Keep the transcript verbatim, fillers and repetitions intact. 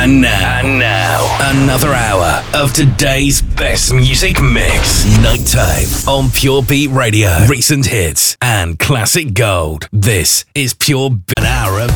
And now, and now, another hour of today's best music mix. Nighttime on Pure Beat Radio. Recent hits and classic gold. This is Pure Beat. An hour of